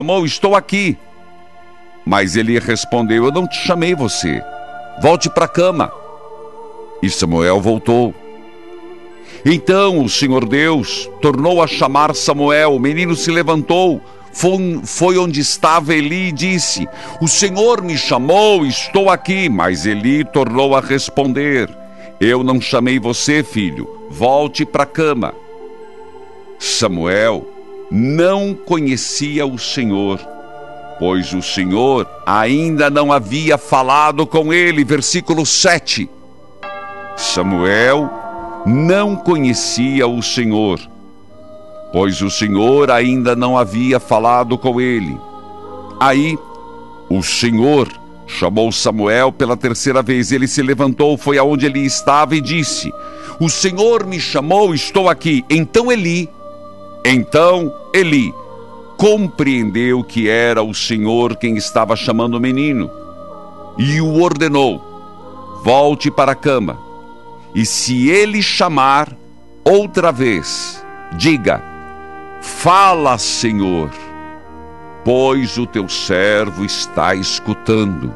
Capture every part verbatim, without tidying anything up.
chamou, estou aqui. Mas Eli respondeu: eu não te chamei você, volte para a cama. E Samuel voltou. Então o Senhor Deus tornou a chamar Samuel. O menino se levantou, foi, foi onde estava Eli e disse: o Senhor me chamou, estou aqui. Mas Eli tornou a responder: eu não chamei você, filho, volte para a cama. Samuel não conhecia o Senhor, pois o Senhor ainda não havia falado com ele. Versículo sete. Samuel não conhecia o Senhor, pois o Senhor ainda não havia falado com ele. Aí o Senhor chamou Samuel pela terceira vez. Ele se levantou, foi aonde ele estava e disse: o Senhor me chamou, estou aqui. Então Eli, então Eli compreendeu que era o Senhor quem estava chamando o menino e o ordenou: volte para a cama. E se ele chamar outra vez, diga: fala, Senhor, pois o teu servo está escutando.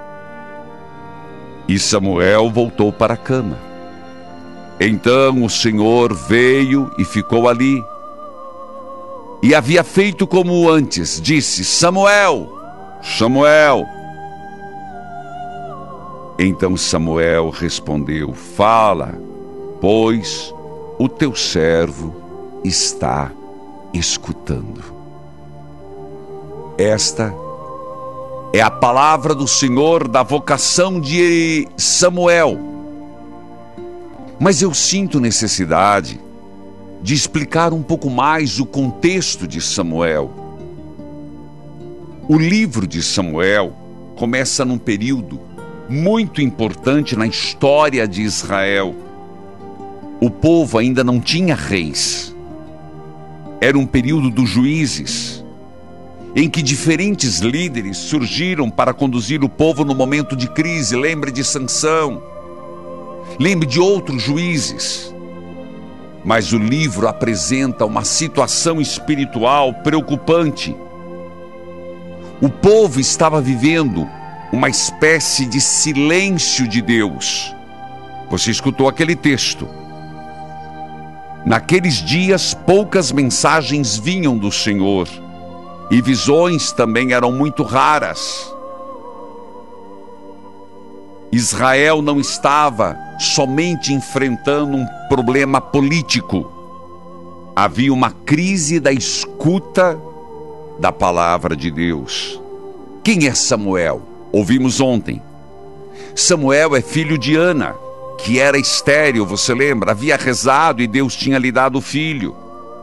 E Samuel voltou para a cama. Então o Senhor veio e ficou ali. E havia feito como antes, disse: Samuel, Samuel. Então Samuel respondeu: fala, pois o teu servo está escutando. Esta é a palavra do Senhor da vocação de Samuel. Mas eu sinto necessidade de explicar um pouco mais o contexto de Samuel. O livro de Samuel começa num período muito importante na história de Israel. O povo ainda não tinha reis. Era um período dos juízes, em que diferentes líderes surgiram para conduzir o povo no momento de crise. Lembre de Sansão, lembre de outros juízes. Mas o livro apresenta uma situação espiritual preocupante. O povo estava vivendo uma espécie de silêncio de Deus. Você escutou aquele texto. Naqueles dias, poucas mensagens vinham do Senhor, e visões também eram muito raras. Israel não estava somente enfrentando um problema político. Havia uma crise da escuta da palavra de Deus. Quem é Samuel? Ouvimos ontem. Samuel é filho de Ana, que era estéril, você lembra? Havia rezado e Deus tinha lhe dado o filho.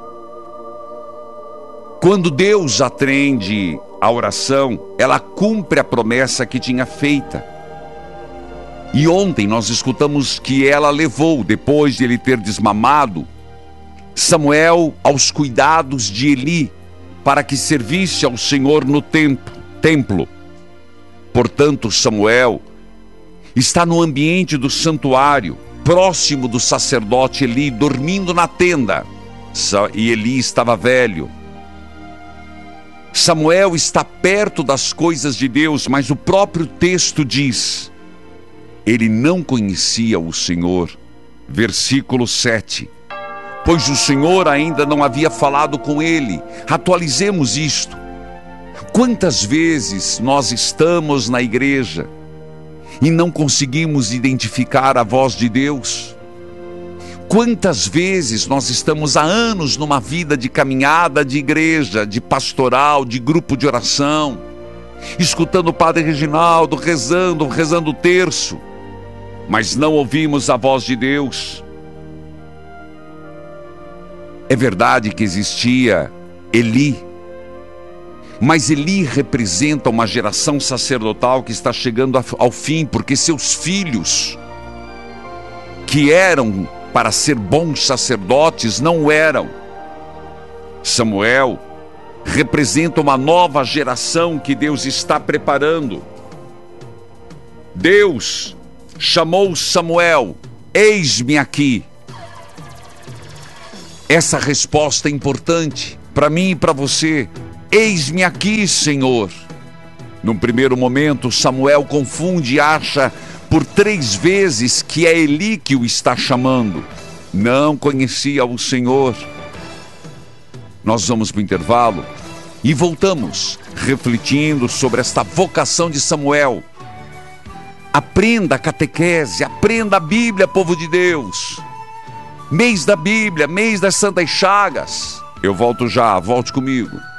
Quando Deus atende a oração, ela cumpre a promessa que tinha feita. E ontem nós escutamos que ela levou, depois de ele ter desmamado, Samuel aos cuidados de Eli, para que servisse ao Senhor no templo. templo. Portanto, Samuel está no ambiente do santuário, próximo do sacerdote Eli, dormindo na tenda. E Eli estava velho. Samuel está perto das coisas de Deus, mas o próprio texto diz: ele não conhecia o Senhor. Versículo sete. Pois o Senhor ainda não havia falado com ele. Atualizemos isto. Quantas vezes nós estamos na igreja e não conseguimos identificar a voz de Deus? Quantas vezes nós estamos há anos numa vida de caminhada de igreja, de pastoral, de grupo de oração, escutando o Padre Reginaldo, rezando, rezando o terço, mas não ouvimos a voz de Deus? É verdade que existia Eli, mas Eli representa uma geração sacerdotal que está chegando ao fim, porque seus filhos, que eram para ser bons sacerdotes, não eram. Samuel representa uma nova geração que Deus está preparando. Deus chamou Samuel: eis-me aqui. Essa resposta é importante para mim e para você. Eis-me aqui, Senhor. Num primeiro momento, Samuel confunde e acha por três vezes que é Eli que o está chamando. Não conhecia o Senhor. Nós vamos para o intervalo e voltamos, refletindo sobre esta vocação de Samuel. Aprenda a catequese, aprenda a Bíblia, povo de Deus. Mês da Bíblia, mês das Santas Chagas. Eu volto já, volte comigo.